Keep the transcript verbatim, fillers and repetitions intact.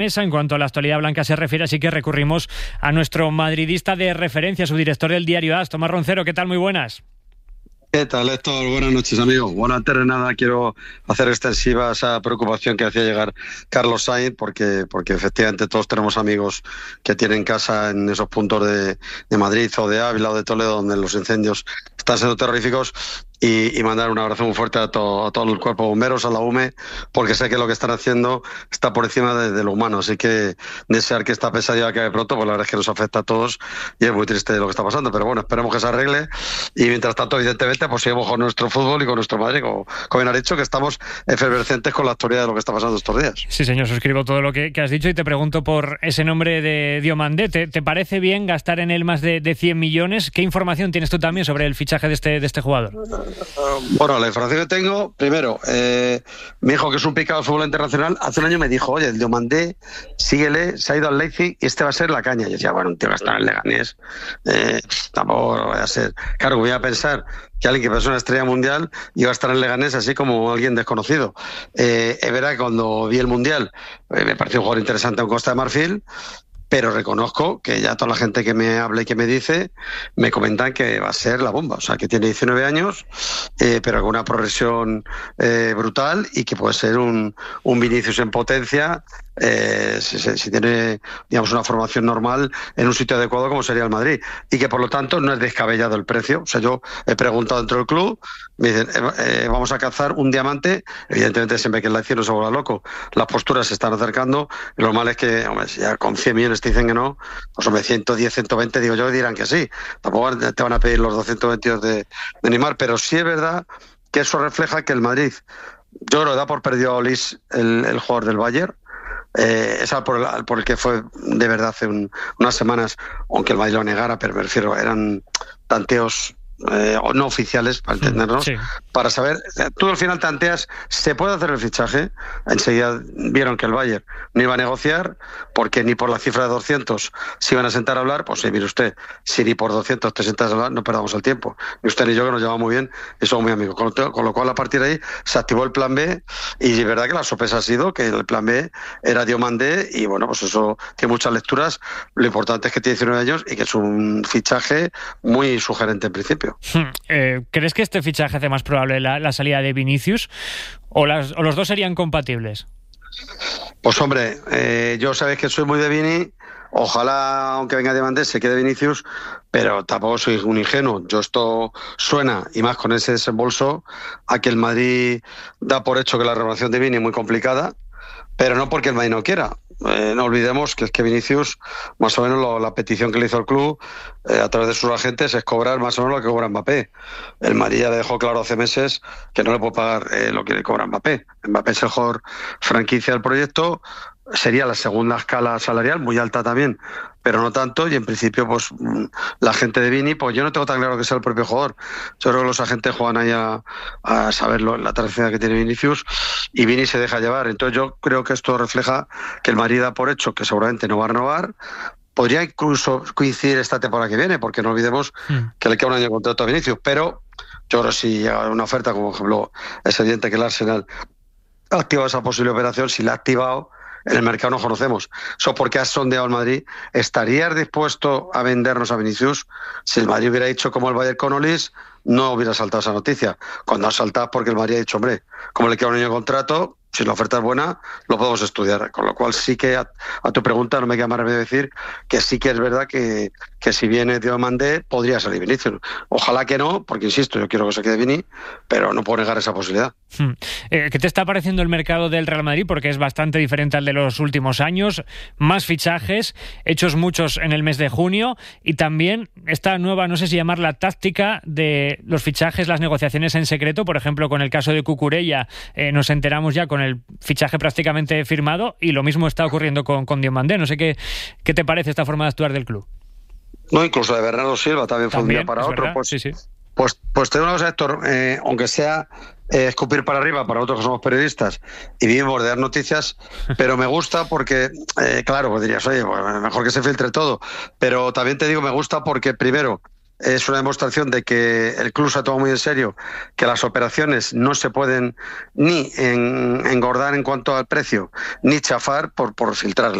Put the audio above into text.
mesa. En cuanto a la actualidad blanca se refiere, así que recurrimos a nuestro madridista de referencia, subdirector del diario AS, Tomás Roncero. ¿Qué tal? Muy buenas. ¿Qué tal, Héctor? Buenas noches, amigo. Bueno, antes de nada quiero hacer extensiva esa preocupación que hacía llegar Carlos Sainz, porque, porque efectivamente todos tenemos amigos que tienen casa en esos puntos de, de Madrid o de Ávila o de Toledo donde los incendios están siendo terroríficos. Y, y mandar un abrazo muy fuerte a todo, a todo el cuerpo de bomberos, a la U M E, porque sé que lo que están haciendo está por encima de, de lo humano. Así que desear que esta pesadilla acabe pronto, pues la verdad es que nos afecta a todos y es muy triste lo que está pasando. Pero bueno, esperemos que se arregle y mientras tanto, evidentemente, pues seguimos con nuestro fútbol y con nuestro Madrid, como, como bien has dicho, que estamos efervescentes con la actualidad de lo que está pasando estos días. Sí, señor, suscribo todo lo que, que has dicho y te pregunto por ese nombre de Diomandé. ¿Te, te parece bien gastar en él más de, de cien millones? ¿Qué información tienes tú también sobre el fichaje de este, de este jugador? Bueno, la información que tengo, primero, eh, mi hijo, que es un picado de fútbol internacional, hace un año me dijo, oye, el Diomandé, síguele, se ha ido al Leipzig y este va a ser la caña. Y yo decía, bueno, un tío que está en el Leganés, eh, tampoco lo voy a ser. Claro, voy a pensar que alguien que es una estrella mundial iba a estar en el Leganés así como alguien desconocido. Eh, es verdad que cuando vi el Mundial eh, me pareció un jugador interesante en Costa de Marfil, pero reconozco que ya toda la gente que me habla y que me dice, me comentan que va a ser la bomba. O sea, que tiene diecinueve años, eh, pero con una progresión eh, brutal y que puede ser un, un Vinicius en potencia, eh, si, si tiene, digamos, una formación normal en un sitio adecuado como sería el Madrid. Y que, por lo tanto, no es descabellado el precio. O sea, yo he preguntado dentro del club, me dicen, eh, eh, vamos a cazar un diamante. Evidentemente, siempre que el Lazio no se vuelva loco, las posturas se están acercando. Y lo normal es que, hombre, si ya con cien millones te dicen que no, pues hombre, ciento diez, ciento veinte, digo yo, dirán que sí. Tampoco te van a pedir los doscientos veintidós de, de Neymar, pero sí es verdad que eso refleja que el Madrid, yo creo que da por perdido a Olis, el, el jugador del Bayern. Eh, es por el, por el que fue de verdad hace un, unas semanas, aunque el Madrid lo negara, pero me refiero, eran tanteos Eh, o no oficiales, para entendernos, sí. Para saber, tú al final tanteas, ¿se puede hacer el fichaje? Enseguida vieron que el Bayern no iba a negociar, porque ni por la cifra de doscientos se iban a sentar a hablar. Pues sí, mire usted, si ni por doscientos te sientas a hablar, no perdamos el tiempo. Ni usted ni yo, que nos llevamos muy bien y somos muy amigos. Con lo, con lo cual, a partir de ahí, se activó el plan B, y es verdad que la sorpresa ha sido que el plan B era Diomandé, y bueno, pues eso tiene muchas lecturas. Lo importante es que tiene diecinueve años y que es un fichaje muy sugerente en principio. Eh, ¿Crees que este fichaje hace más probable la, la salida de Vinicius o, las, o los dos serían compatibles? Pues hombre, eh, yo sabéis que soy muy de Vini. Ojalá, aunque venga Diamandé, se quede Vinicius, pero tampoco soy un ingenuo. Yo esto suena, y más con ese desembolso, a que el Madrid da por hecho que la renovación de Vini es muy complicada, pero no porque el Madrid no quiera. Eh, no olvidemos que es que Vinicius, más o menos lo, la petición que le hizo el club eh, a través de sus agentes es cobrar más o menos lo que cobra Mbappé. El Madrid ya le dejó claro hace meses que no le puede pagar eh, lo que le cobra Mbappé. Mbappé es el mejor franquicia del proyecto, sería la segunda escala salarial, muy alta también, pero no tanto, y en principio pues la gente de Vini, pues yo no tengo tan claro que sea el propio jugador. Yo creo que los agentes juegan ahí a, a saber lo, la trayectoria que tiene Vinicius, y Vini se deja llevar. Entonces yo creo que esto refleja que el Madrid da por hecho que seguramente no va a renovar. Podría incluso coincidir esta temporada que viene, porque no olvidemos mm. que le queda un año de contrato a Vinicius, pero yo creo que si llega una oferta, como por ejemplo es evidente que el Arsenal ha activado esa posible operación, si la ha activado, en el mercado no conocemos. Eso porque has sondeado el Madrid. ¿Estarías dispuesto a vendernos a Vinicius? Si el Madrid hubiera dicho como el Bayern con Olis, no hubiera saltado esa noticia. Cuando ha saltado porque el Madrid ha dicho, hombre, como le queda un año de contrato, si la oferta es buena, lo podemos estudiar. Con lo cual sí que a, a tu pregunta no me queda más remedio decir que sí que es verdad que, que si viene Diomandé podría salir Vinicius. Ojalá que no, porque insisto, yo quiero que se quede Vini, pero no puedo negar esa posibilidad. Hmm. Eh, ¿Qué te está pareciendo el mercado del Real Madrid? Porque es bastante diferente al de los últimos años. Más fichajes, hechos muchos en el mes de junio, y también esta nueva, no sé si llamarla táctica, de los fichajes, las negociaciones en secreto. Por ejemplo, con el caso de Cucurella, eh, nos enteramos ya con el fichaje prácticamente firmado, y lo mismo está ocurriendo con, con Diomandé. No sé qué, qué te parece esta forma de actuar del club. No, incluso de Bernardo Silva también fue también, un día para otro. Pues, sí, sí. pues, pues te digo una cosa, Héctor, eh, aunque sea eh, escupir para arriba para otros que somos periodistas y vivimos de dar noticias, pero me gusta porque, eh, claro, pues dirías, oye, pues mejor que se filtre todo, pero también te digo, me gusta porque, primero, es una demostración de que el club se ha tomado muy en serio que las operaciones no se pueden ni en, engordar en cuanto al precio, ni chafar por, por filtrar.